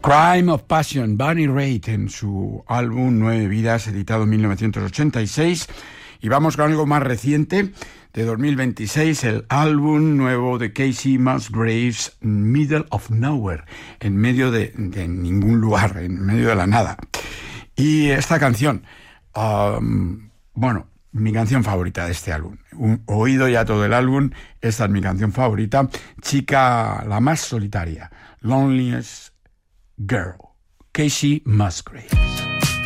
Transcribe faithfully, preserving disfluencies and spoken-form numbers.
Crime of Passion, Bonnie Raitt, en su álbum Nueve Vidas, editado en mil novecientos ochenta y seis. Y vamos con algo más reciente, de dos mil veintiséis, el álbum nuevo de Kacey Musgraves, Middle of Nowhere, en medio de, de ningún lugar, en medio de la nada. Y esta canción, um, bueno, mi canción favorita de este álbum. Un, oído ya todo el álbum, esta es mi canción favorita. Chica la más solitaria, Loneliest Girl, Kacey Musgraves.